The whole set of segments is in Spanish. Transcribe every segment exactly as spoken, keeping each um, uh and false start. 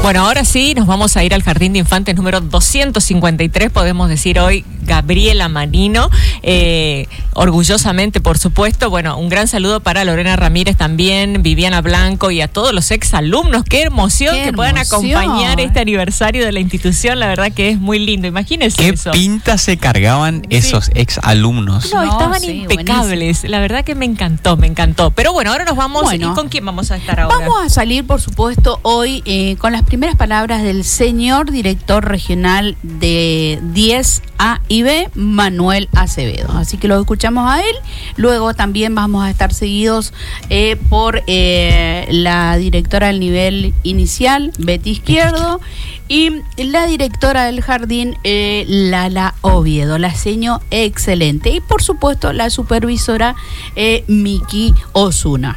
Bueno, ahora sí, nos vamos a ir al Jardín de Infantes número doscientos cincuenta y tres, podemos decir hoy, Gabriela Manino, eh, orgullosamente, por supuesto. Bueno, un gran saludo para Lorena Ramírez también, Viviana Blanco y a todos los exalumnos. Qué emoción Qué que puedan emoción. acompañar este aniversario de la institución, la verdad que es muy lindo, imagínense ¿Qué eso. pinta se cargaban esos Sí. exalumnos? No, No, estaban sí, impecables, buenísimo. la verdad que me encantó, me encantó. Pero bueno, ahora nos vamos, Bueno. ¿y con quién vamos a estar ahora? Vamos a salir, por supuesto, hoy eh, con las primeras palabras del señor director regional de diez A y B, Manuel Acevedo. Así que lo escuchamos a él. Luego también vamos a estar seguidos eh, por eh, la directora del nivel inicial, Betty Izquierdo, y la directora del jardín, eh, Lala Oviedo, la seño excelente. Y por supuesto la supervisora eh, Miki Osuna.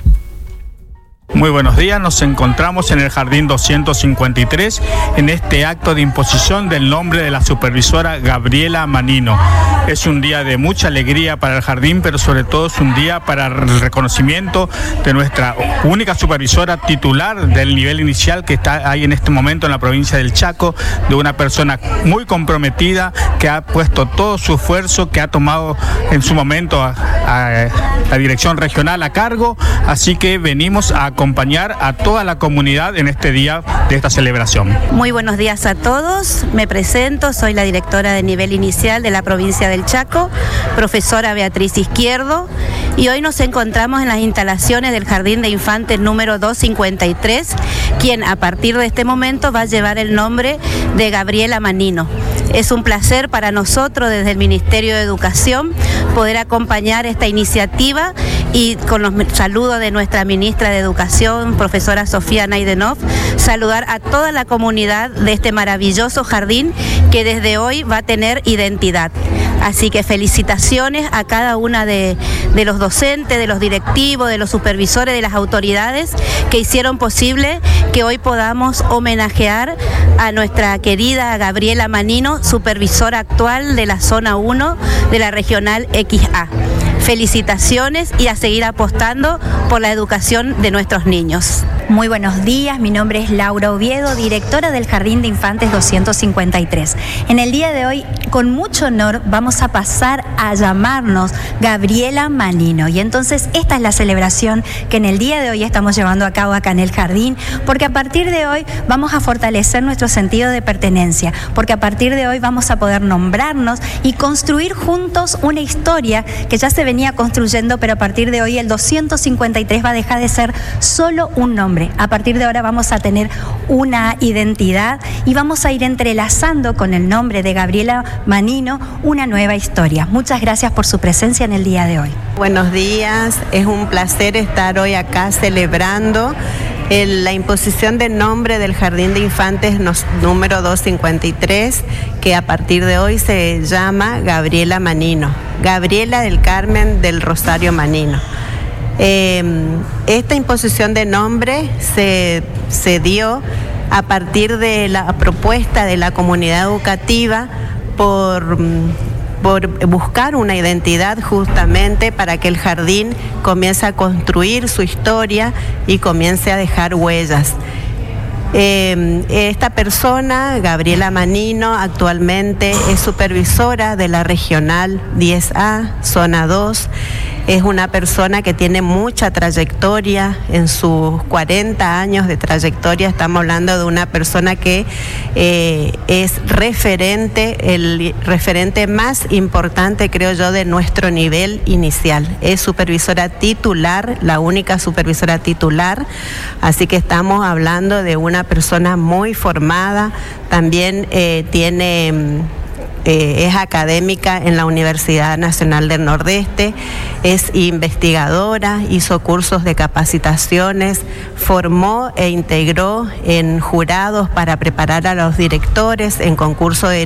Muy buenos días, nos encontramos en el Jardín doscientos cincuenta y tres en este acto de imposición del nombre de la supervisora Gabriela Manino. Es un día de mucha alegría para el jardín, pero sobre todo es un día para el reconocimiento de nuestra única supervisora titular del nivel inicial que está ahí en este momento en la provincia del Chaco, de una persona muy comprometida que ha puesto todo su esfuerzo, que ha tomado en su momento a, a la dirección regional a cargo, así que venimos a acompañar a toda la comunidad en este día de esta celebración. Muy buenos días a todos, me presento, soy la directora de nivel inicial de la provincia del Chaco, profesora Beatriz Izquierdo, y hoy nos encontramos en las instalaciones del Jardín de Infantes número doscientos cincuenta y tres, quien a partir de este momento va a llevar el nombre de Gabriela Manino. Es un placer para nosotros desde el Ministerio de Educación poder acompañar esta iniciativa y con los saludos de nuestra ministra de Educación, profesora Sofía Naidenov, saludar a toda la comunidad de este maravilloso jardín que desde hoy va a tener identidad. Así que felicitaciones a cada una de, de los docentes, de los directivos, de los supervisores, de las autoridades que hicieron posible que hoy podamos homenajear a nuestra querida Gabriela Manino, supervisora actual de la zona uno de la regional equis a. Felicitaciones y a seguir apostando por la educación de nuestros niños. Muy buenos días, mi nombre es Laura Oviedo, directora del Jardín de Infantes doscientos cincuenta y tres. En el día de hoy, con mucho honor, vamos a pasar a llamarnos Gabriela Manino. Y entonces esta es la celebración que en el día de hoy estamos llevando a cabo acá en el jardín, porque a partir de hoy vamos a fortalecer nuestro sentido de pertenencia, porque a partir de hoy vamos a poder nombrarnos y construir juntos una historia que ya se venía construyendo, pero a partir de hoy el doscientos cincuenta y tres va a dejar de ser solo un nombre. A partir de ahora vamos a tener una identidad y vamos a ir entrelazando con el nombre de Gabriela Manino una nueva historia. Muchas gracias por su presencia en el día de hoy. Buenos días, es un placer estar hoy acá celebrando el, la imposición del nombre del Jardín de Infantes nos, número doscientos cincuenta y tres, que a partir de hoy se llama Gabriela Manino, Gabriela del Carmen del Rosario Manino. Eh, esta imposición de nombre se, se dio a partir de la propuesta de la comunidad educativa por, por buscar una identidad justamente para que el jardín comience a construir su historia y comience a dejar huellas. Eh, esta persona, Gabriela Manino, actualmente es supervisora de la regional diez A, zona dos. Es una persona que tiene mucha trayectoria, en sus cuarenta años de trayectoria estamos hablando de una persona que eh, es referente, el referente más importante creo yo de nuestro nivel inicial. Es supervisora titular, la única supervisora titular, así que estamos hablando de una persona muy formada, también eh, tiene... Eh, es académica en la Universidad Nacional del Nordeste, es investigadora, hizo cursos de capacitaciones, formó e integró en jurados para preparar a los directores en concurso de